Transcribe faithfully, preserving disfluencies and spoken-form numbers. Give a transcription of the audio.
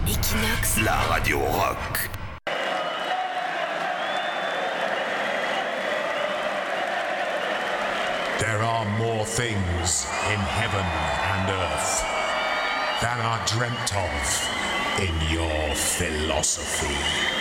Equinox, la radio rock. There are more things in heaven and earth than are dreamt of in your philosophy.